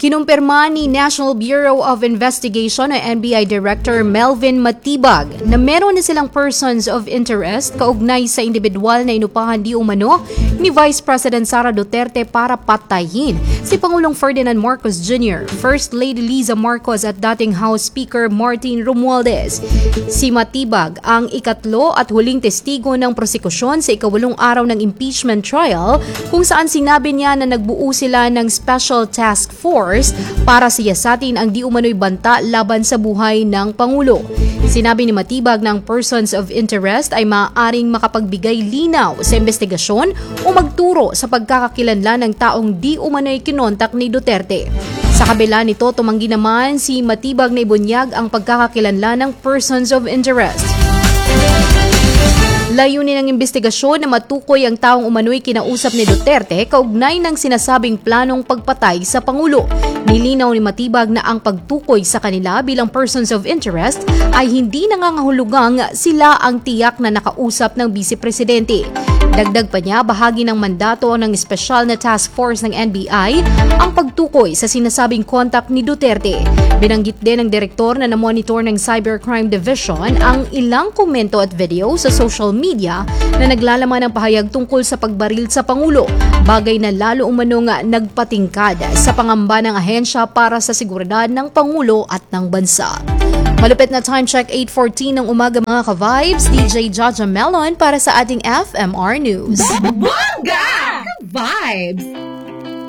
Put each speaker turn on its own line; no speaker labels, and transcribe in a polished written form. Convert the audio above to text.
Kinumpirma ni National Bureau of Investigation o NBI Director Melvin Matibag na meron na silang persons of interest kaugnay sa individual na inupahan di umano ni Vice President Sara Duterte para patayin si Pangulong Ferdinand Marcos Jr., First Lady Liza Marcos at dating House Speaker Martin Romualdez. Si Matibag ang ikatlo at huling testigo ng prosekusyon sa ikawalong araw ng impeachment trial kung saan sinabi niya na nagbuo sila ng Special Task Force para siyasatin ang di umano'y banta laban sa buhay ng Pangulo. Sinabi ni Matibag ng persons of interest ay maaaring makapagbigay linaw sa investigasyon o magturo sa pagkakakilanlan ng taong di umano'y kinontak ni Duterte. Sa kabila nito, tumanggi naman si Matibag na ibunyag ang pagkakakilanlan ng persons of interest. Layunin ng investigasyon na matukoy ang taong umano'y kinausap ni Duterte kaugnay ng sinasabing planong pagpatay sa Pangulo. Nilinaw ni Matibag na ang pagtukoy sa kanila bilang persons of interest ay hindi nangangahulugang sila ang tiyak na nakausap ng Vice Presidente. Dagdag pa niya, bahagi ng mandato ng espesyal na task force ng NBI ang pagtukoy sa sinasabing kontak ni Duterte. Binanggit din ng direktor na namonitor ng Cybercrime Division ang ilang komento at video sa social media na naglalaman ng pahayag tungkol sa pagbaril sa Pangulo, bagay na lalo umanong nagpatingkad sa pangamba ng ahensya para sa seguridad ng Pangulo at ng bansa. Malupit na time check, 8:14 ng umaga mga ka-vibes. DJ Jaja Melon para sa ating FMR News.
Bongga! Vibes!